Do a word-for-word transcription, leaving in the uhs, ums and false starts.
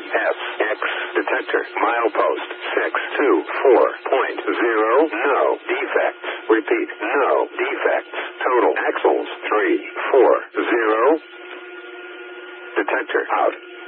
S X. Detector. Milepost six two four point zero. No defects. Repeat. No defects. Total axles three four zero. Detector out.